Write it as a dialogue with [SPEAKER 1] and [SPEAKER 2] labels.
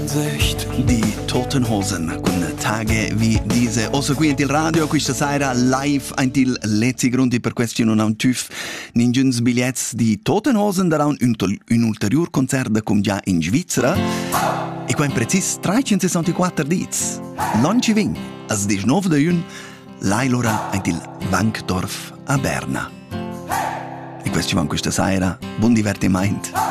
[SPEAKER 1] Einsicht.
[SPEAKER 2] Die Toten Hosen con Tage wie diese. Osso qui in il radio questa sera live in lezzi grundi per questi non han tüf ninguns biglietti di Toten Hosen daran un ulterior concert come già in Svizzera e qua in precis 364 dits. Non ci vin, as 19 de un l'ailora in il Bankdorf a Berna. E questi van questa sera, buon divertimento.